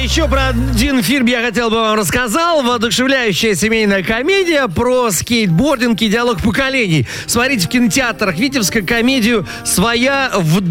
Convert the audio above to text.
еще про один фильм я хотел бы вам рассказал. Воодушевляющая семейная комедия про скейтбординг и диалог поколений. Смотрите в кинотеатрах Витебска комедию «Своя в